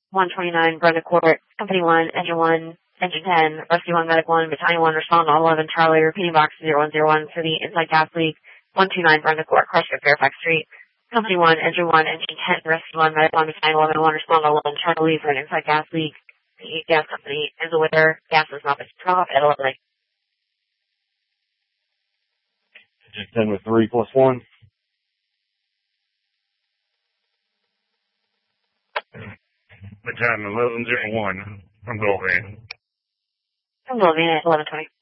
129 Brenda Court, Company 1, Engine 10, Rescue 1, Medic 1, Battalion 1, respond on 11 Charlie, repeating box 0101 for the inside gas leak, 129 Brenda Court, Crushing Fairfax Street, Company 1, Engine 10, Rescue 1, Medic 1, Battalion 1, respond on 11 Charlie for an inside gas leak. The gas company is aware gas has not been turned off at 11. Engine 10 with 3+1. Battalion 1101 from Goldman. From Goldman at 11:20.